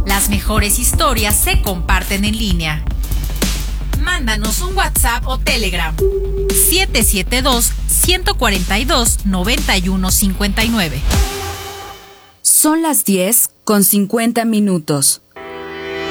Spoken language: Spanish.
Las mejores historias se comparten en línea. Mándanos un WhatsApp o Telegram. 772-142-9159. Son las 10:50.